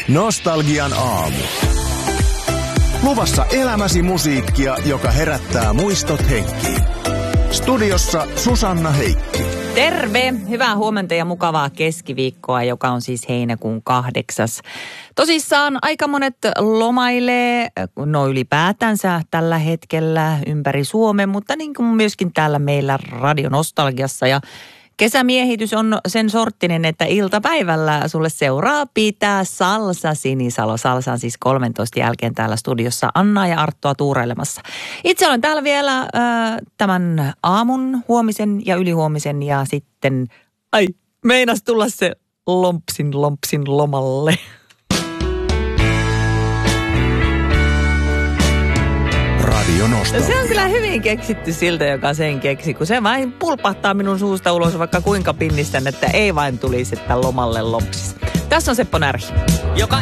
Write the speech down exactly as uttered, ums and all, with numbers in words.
Nostalgian aamu. Luvassa elämäsi musiikkia, joka herättää muistot henkiin. Studiossa Susanna Heikki. Terve! Hyvää huomenta ja mukavaa keskiviikkoa, joka on siis heinäkuun kahdeksas. Tosissaan aika monet lomailee, no ylipäätänsä tällä hetkellä ympäri Suomen, mutta niin kuin myöskin täällä meillä Radio Nostalgiassa. Ja kesämiehitys on sen sorttinen, että iltapäivällä sulle seuraa pitää Salsa Sinisalo. Salsa on siis kolmentoista jälkeen täällä studiossa Annaa ja Arttua tuureilemassa. Itse olen täällä vielä äh, tämän aamun, huomisen ja ylihuomisen ja sitten, ai, meinas tulla se lompsin lompsin lomalle. Radio Nostalgia. Se on kyllä hyvin keksitty siltä, joka sen keksi, kun se vain pulpahtaa minun suusta ulos, vaikka kuinka pinnistän, että ei vain tulisi, että lomalle lompsis. Tässä on Seppo Närhi. Joka